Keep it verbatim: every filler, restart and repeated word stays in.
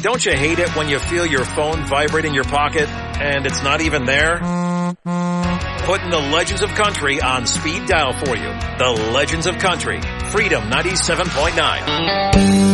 Don't you hate it when you feel your phone vibrate in your pocket and it's not even there? Putting the Legends of Country on speed dial for you. The Legends of Country, Freedom ninety-seven point nine.